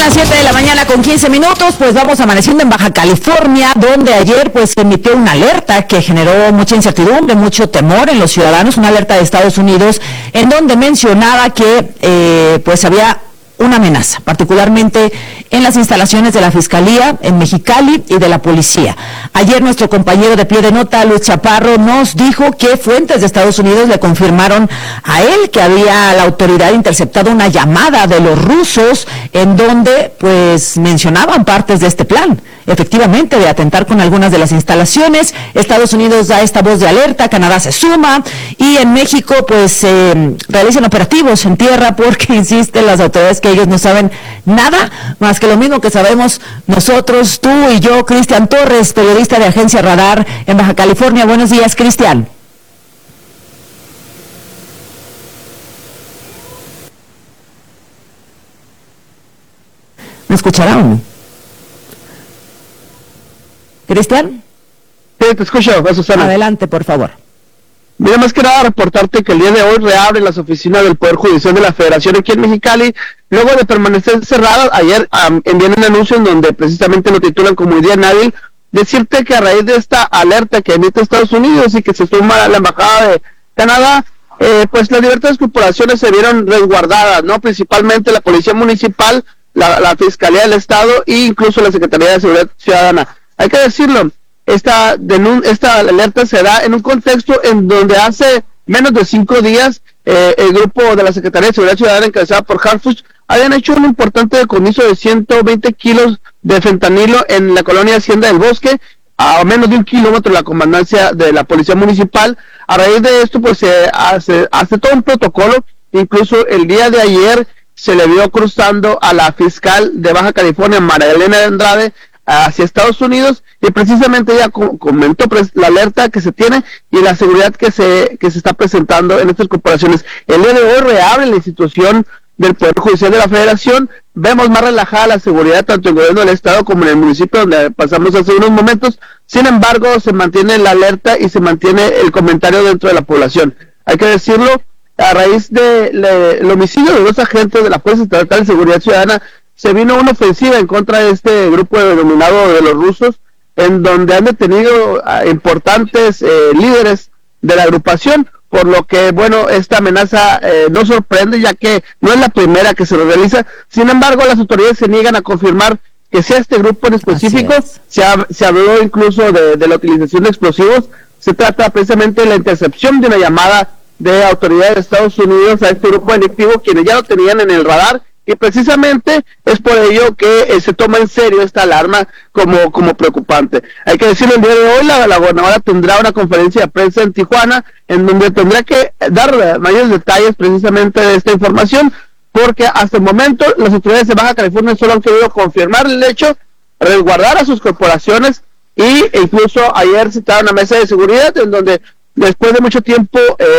las 7 de la mañana con 15 minutos, pues vamos amaneciendo en Baja California, donde ayer pues se emitió una alerta que generó mucha incertidumbre, mucho temor en los ciudadanos, una alerta de Estados Unidos, en donde mencionaba que pues había una amenaza, particularmente en las instalaciones de la Fiscalía en Mexicali y de la Policía. Ayer nuestro compañero de Pie de Nota, Luis Chaparro, nos dijo que fuentes de Estados Unidos le confirmaron a él que había la autoridad interceptado una llamada de los rusos en donde pues mencionaban partes de este plan, efectivamente, de atentar con algunas de las instalaciones. Estados Unidos da esta voz de alerta, Canadá se suma y en México pues realizan operativos en tierra porque insisten las autoridades que ellos no saben nada más que lo mismo que sabemos nosotros, tú y yo. Cristian Torres, periodista de Agencia Radar en Baja California. Buenos días, Cristian. ¿Me escucharán? ¿Cristian? Sí, te escucho, Susana. Adelante, por favor. Mira, más que nada reportarte que el día de hoy reabren las oficinas del Poder Judicial de la Federación aquí en Mexicali, luego de permanecer cerradas. Ayer envían un anuncio en donde precisamente lo titulan como día hábil. Decirte que a raíz de esta alerta que emite Estados Unidos y que se suma a la Embajada de Canadá, pues las diversas corporaciones se vieron resguardadas, ¿no? Principalmente la Policía Municipal, la Fiscalía del Estado e incluso la Secretaría de Seguridad Ciudadana. Hay que decirlo, esta alerta se da en un contexto en donde hace menos de 5 días el grupo de la Secretaría de Seguridad Ciudadana encabezada por Harfuch habían hecho un importante decomiso de 120 kilos de fentanilo en la colonia Hacienda del Bosque, a menos de 1 kilómetro de la comandancia de la Policía Municipal. A raíz de esto pues se hace todo un protocolo. Incluso el día de ayer se le vio cruzando a la fiscal de Baja California, María Elena de Andrade, hacia Estados Unidos, y precisamente ella comentó la alerta que se tiene y la seguridad que se está presentando en estas corporaciones. El día de hoy reabre la institución del Poder Judicial de la Federación. Vemos más relajada la seguridad tanto en el gobierno del Estado como en el municipio donde pasamos hace unos momentos. Sin embargo, se mantiene la alerta y se mantiene el comentario dentro de la población. Hay que decirlo, a raíz del homicidio de 2 agentes de la Fuerza Estatal de Seguridad Ciudadana, se vino una ofensiva en contra de este grupo denominado de los rusos, en donde han detenido a importantes líderes de la agrupación, por lo que, bueno, esta amenaza no sorprende, ya que no es la primera que se lo realiza. Sin embargo, las autoridades se niegan a confirmar que sea este grupo en específico. Se habló incluso de la utilización de explosivos. Se trata precisamente de la intercepción de una llamada de autoridades de Estados Unidos a este grupo delictivo, quienes ya lo tenían en el radar, y precisamente es por ello que se toma en serio esta alarma como preocupante. Hay que decirlo, el día de hoy la gobernadora tendrá una conferencia de prensa en Tijuana, en donde tendrá que dar mayores detalles precisamente de esta información, porque hasta el momento las autoridades de Baja California solo han querido confirmar el hecho, resguardar a sus corporaciones, e incluso ayer citaron una mesa de seguridad en donde después de mucho tiempo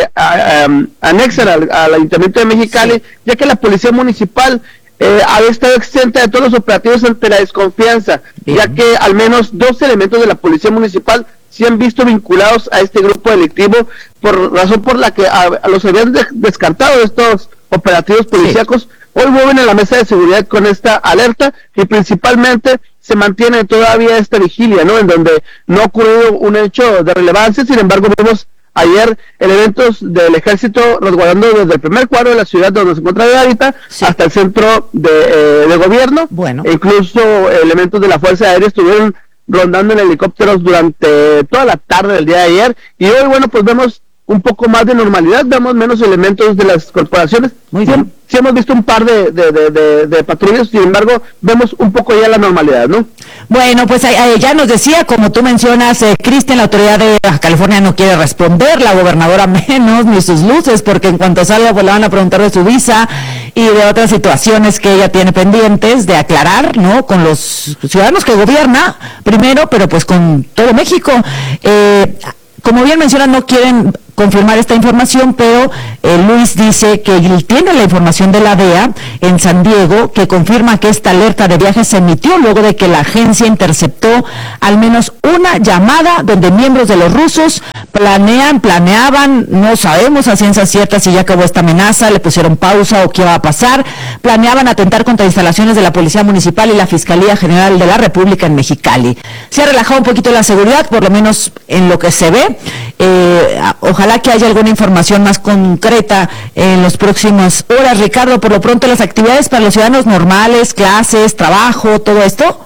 anexan al Ayuntamiento de Mexicali, ya que la Policía Municipal había estado exenta de todos los operativos ante la desconfianza, ya que al menos 2 elementos de la Policía Municipal se han visto vinculados a este grupo delictivo, por razón por la que los habían descartado de estos operativos policíacos. Hoy vuelven a la mesa de seguridad con esta alerta y principalmente se mantiene todavía esta vigilia, ¿no? En donde no ha ocurrido un hecho de relevancia. Sin embargo, vimos ayer elementos del ejército resguardando desde el primer cuadro de la ciudad donde se encuentra ahorita hasta el centro de gobierno. Bueno. E incluso elementos de la Fuerza Aérea estuvieron rondando en helicópteros durante toda la tarde del día de ayer. Y hoy, bueno, pues vemos un poco más de normalidad, vemos menos elementos de las corporaciones. Muy bien. Sí hemos visto un par de patrullas, sin embargo, vemos un poco ya la normalidad, ¿no? Bueno, pues ya nos decía, como tú mencionas, Cristian, la autoridad de Baja California no quiere responder, la gobernadora menos, ni sus luces, porque en cuanto salga, pues le van a preguntar de su visa y de otras situaciones que ella tiene pendientes de aclarar, ¿no? Con los ciudadanos que gobierna, primero, pero pues con todo México. Como bien mencionan, no quieren confirmar esta información, pero Luis dice que él tiene la información de la DEA en San Diego que confirma que esta alerta de viajes se emitió luego de que la agencia interceptó al menos una llamada donde miembros de los rusos planeaban, no sabemos a ciencia cierta si ya acabó esta amenaza, le pusieron pausa o qué va a pasar, planeaban atentar contra instalaciones de la Policía Municipal y la Fiscalía General de la República en Mexicali. Se ha relajado un poquito la seguridad, por lo menos en lo que se ve. Ojalá que haya alguna información más concreta en las próximas horas. Ricardo, por lo pronto las actividades para los ciudadanos normales, clases, trabajo, todo esto.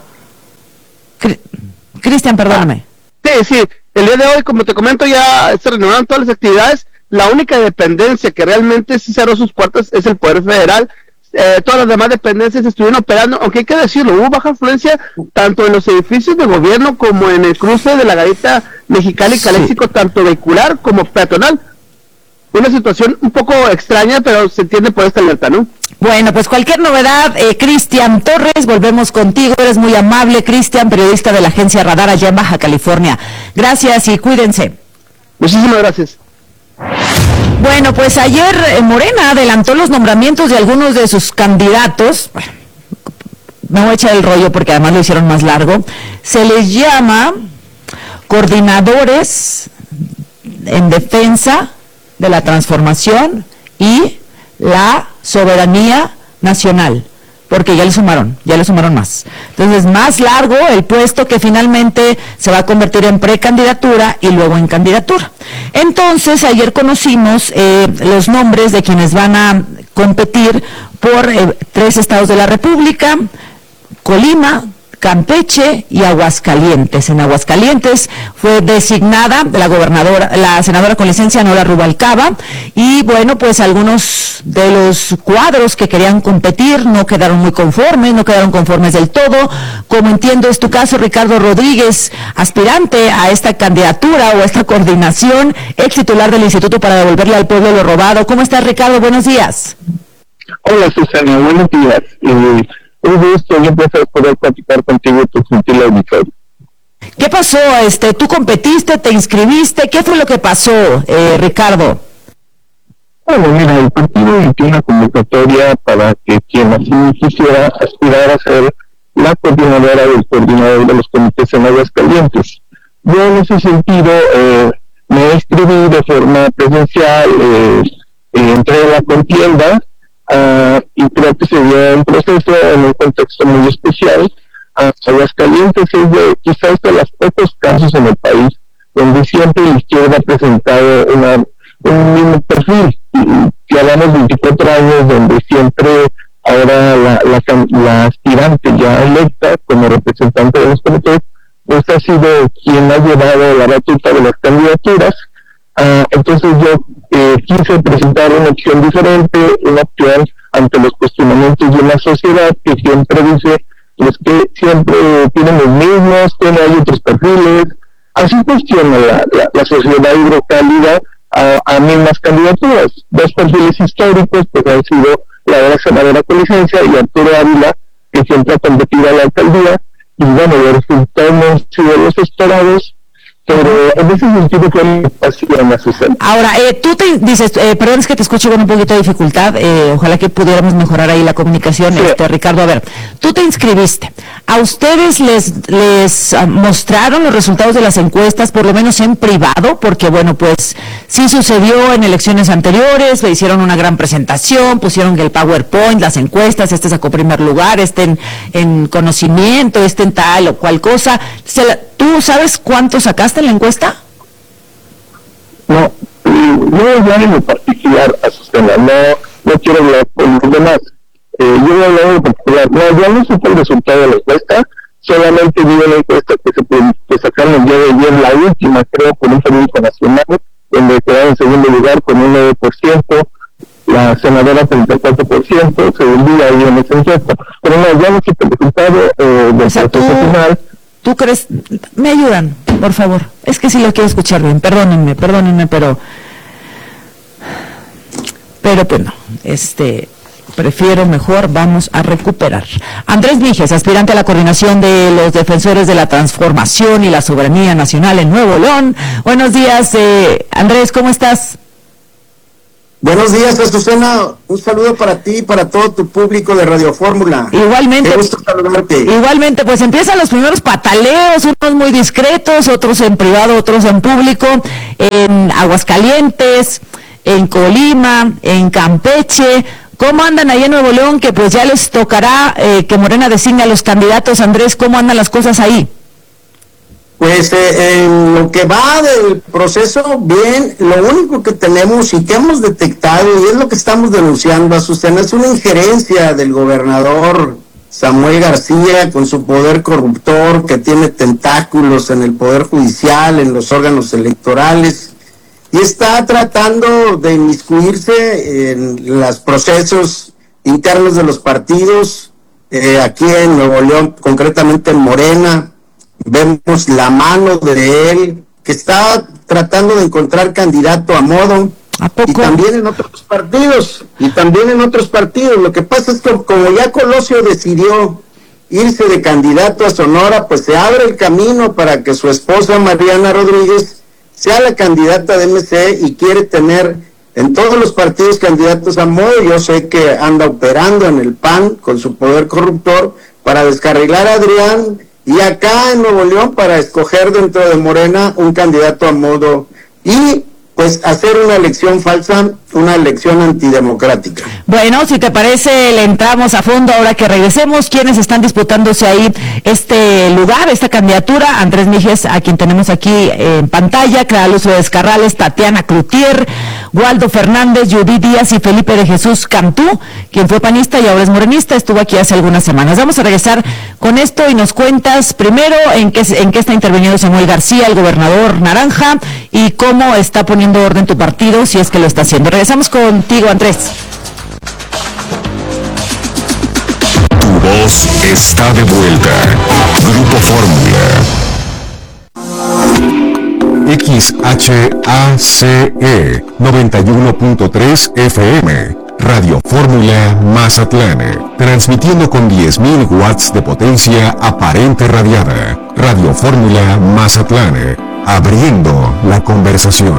Cristian, perdóname. Sí, el día de hoy, como te comento, ya se renovaron todas las actividades. La única dependencia que realmente sí cerró sus puertas es el Poder Federal. Todas las demás dependencias estuvieron operando, aunque hay que decirlo, hubo baja afluencia tanto en los edificios de gobierno como en el cruce de la garita Mexicali-Caléxico, tanto vehicular como peatonal. Una situación un poco extraña, pero se entiende por esta alerta, ¿no? Bueno, pues cualquier novedad, Cristian Torres, volvemos contigo. Eres muy amable, Cristian, periodista de la agencia Radar allá en Baja California. Gracias y cuídense. Muchísimas gracias. Bueno, pues ayer Morena adelantó los nombramientos de algunos de sus candidatos. Bueno, me voy a echar el rollo porque además lo hicieron más largo. Se les llama coordinadores en defensa de la transformación y la soberanía nacional, porque ya le sumaron más. Entonces, más largo el puesto que finalmente se va a convertir en precandidatura y luego en candidatura. Entonces, ayer conocimos los nombres de quienes van a competir por 3 estados de la República: Colima, Campeche y Aguascalientes. En Aguascalientes fue designada la senadora con licencia Nora Rubalcaba, y bueno, pues algunos de los cuadros que querían competir no quedaron conformes del todo. Como entiendo es tu caso, Ricardo Rodríguez, aspirante a esta candidatura o a esta coordinación, ex titular del Instituto para Devolverle al Pueblo lo Robado. ¿Cómo estás, Ricardo? Buenos días. Hola, Susana, buenos días. Un gusto y un placer poder platicar contigo y tu gentil auditorio. ¿Qué pasó? ¿Tú competiste, te inscribiste? ¿Qué fue lo que pasó, Ricardo? Bueno, mira, el partido emitió una convocatoria para que quien así quisiera aspirar a ser la coordinadora del coordinador de los comités en Aguascalientes. Yo en ese sentido me inscribí de forma presencial, entré a la contienda, y creo que se dio un proceso en un contexto muy especial. Aguascalientes es quizás de los pocos casos en el país donde siempre la izquierda ha presentado un mismo perfil. Y hablamos 24 años donde siempre ahora la aspirante ya electa como representante de los comités, pues ha sido quien ha llevado la batuta de las candidaturas. Entonces yo quise presentar una opción diferente, una opción ante los cuestionamientos de una sociedad que siempre dice pues que siempre tienen los mismos, que no hay otros perfiles. Así cuestiona la sociedad hidrocálida a mismas candidaturas. 2 perfiles históricos pues han sido la de la senadora con licencia y Arturo Ávila, que siempre ha competido a la alcaldía, y bueno, los resultados no han sido los esperados, pero en ese sentido fue una pasión a Susana. Ahora, tú te dices, perdón, es que te escucho con un poquito de dificultad, ojalá que pudiéramos mejorar ahí la comunicación, sí. Ricardo, a ver, tú te inscribiste, ¿a ustedes les mostraron los resultados de las encuestas, por lo menos en privado? Porque bueno, pues sí sucedió en elecciones anteriores, le hicieron una gran presentación, pusieron el PowerPoint, las encuestas, este sacó primer lugar, este en conocimiento, este en tal o cual cosa. ¿Tú sabes cuánto sacaste en la encuesta? No, yo en lo particular, Azucena, no quiero hablar por los demás. Yo voy a hablar en lo particular. No, yo no supe el resultado de la encuesta, solamente vi una encuesta que sacaron el día de ayer, la última, creo, por un periódico nacional, donde quedaron en segundo lugar con un 9%, la senadora 34%, según vi ahí en esa encuesta. Pero no, ya no supe el resultado del proceso final. ¿Tú crees? ¿Me ayudan, por favor? Es que sí lo quiero escuchar bien, perdónenme, pero pues no, prefiero mejor, vamos a recuperar. Andrés Mijes, aspirante a la coordinación de los defensores de la transformación y la soberanía nacional en Nuevo León. Buenos días, Andrés, ¿cómo estás? Buenos días, Azucena. Un saludo para ti y para todo tu público de Radio Fórmula. Igualmente. Qué gusto saludarte. Igualmente, pues empiezan los primeros pataleos, unos muy discretos, otros en privado, otros en público, en Aguascalientes, en Colima, en Campeche. ¿Cómo andan ahí en Nuevo León? Que pues ya les tocará que Morena designe a los candidatos. Andrés, ¿cómo andan las cosas ahí? Pues en lo que va del proceso, bien, lo único que tenemos y que hemos detectado, y es lo que estamos denunciando, Azucena, es una injerencia del gobernador Samuel García con su poder corruptor, que tiene tentáculos en el Poder Judicial, en los órganos electorales, y está tratando de inmiscuirse en los procesos internos de los partidos, aquí en Nuevo León, concretamente en Morena. Vemos la mano de él, que está tratando de encontrar candidato a modo, y también en otros partidos, Lo que pasa es que como ya Colosio decidió irse de candidato a Sonora, pues se abre el camino para que su esposa Mariana Rodríguez sea la candidata de MC, y quiere tener en todos los partidos candidatos a modo. Yo sé que anda operando en el PAN con su poder corruptor para descarrilar a Adrián, y acá en Nuevo León para escoger dentro de Morena un candidato a modo, y pues hacer una elección falsa, una elección antidemocrática. Bueno, si te parece, le entramos a fondo ahora que regresemos. ¿Quiénes están disputándose ahí este lugar, esta candidatura? Andrés Mijes, a quien tenemos aquí en pantalla, Clara Luz Descarrales, Tatiana Cloutier, Waldo Fernández, Judith Díaz y Felipe de Jesús Cantú, quien fue panista y ahora es morenista, estuvo aquí hace algunas semanas. Vamos a regresar con esto y nos cuentas primero en qué está interviniendo Samuel García, el gobernador naranja, y cómo está poniendo orden tu partido, si es que lo está haciendo. Regresamos contigo, Andrés. Tu voz está de vuelta. Grupo Fórmula. XHACE 91.3 FM. Radio Fórmula Mazatlán. Transmitiendo con 10.000 watts de potencia aparente radiada. Radio Fórmula Mazatlán. Abriendo la conversación.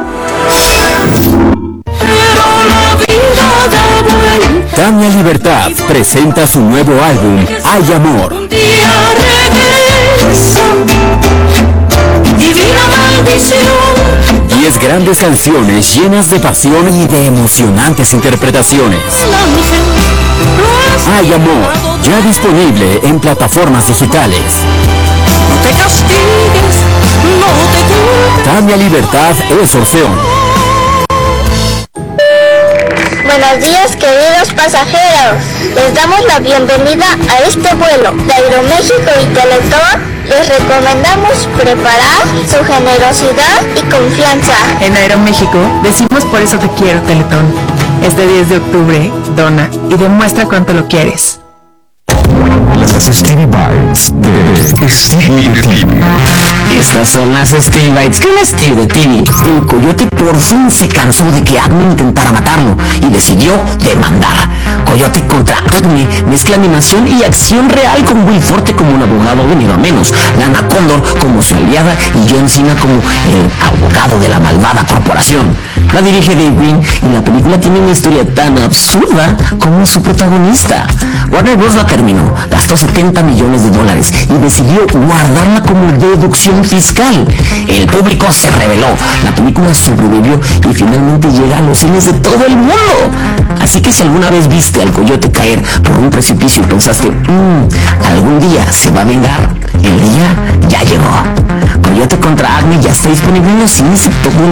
Tania Libertad presenta su nuevo álbum, Hay Amor. 10 grandes canciones llenas de pasión y de emocionantes interpretaciones. Hay Amor, ya disponible en plataformas digitales. No te castigues, no te culpes. Tania Libertad es Orfeón. Buenos días, queridos pasajeros. Les damos la bienvenida a este vuelo de Aeroméxico y Teletón. Les recomendamos preparar su generosidad y confianza. En Aeroméxico decimos por eso te quiero, Teletón. Este 10 de octubre, dona y demuestra cuánto lo quieres. Las Stevie Bites de Stevie de TV. Estas son las Stevie Bites que las Stevie de TV. El coyote por fin se cansó de que Acme intentara matarlo y decidió demandar. Coyote contra Acme mezcla animación y acción real, con Will Forte como un abogado venido a menos, Lana Condor como su aliada y John Cena como el abogado de la malvada corporación. La dirige Dave Green y la película tiene una historia tan absurda como su protagonista. Warner Bros. La terminó, gastó $70 millones y decidió guardarla como deducción fiscal. El público se rebeló, la película sobrevivió y finalmente llega a los cines de todo el mundo. Así que si alguna vez viste al coyote caer por un precipicio y pensaste, algún día se va a vengar, el día ya llegó. Coyote contra Acme ya está disponible en los cines de todo el